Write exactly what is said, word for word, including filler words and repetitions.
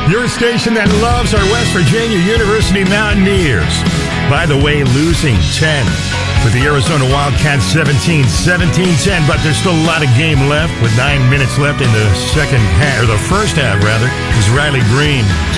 Your station that loves our West Virginia University Mountaineers. By the way, losing ten with the Arizona Wildcats seventeen seventeen ten, but there's still a lot of game left with nine minutes left in the second half, or the first half, rather, as Riley Green